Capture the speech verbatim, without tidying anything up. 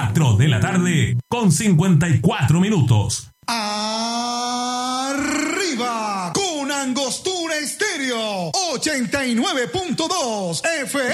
cuatro de la tarde con cincuenta y cuatro minutos. Arriba con Angostura Estéreo ochenta y nueve punto dos F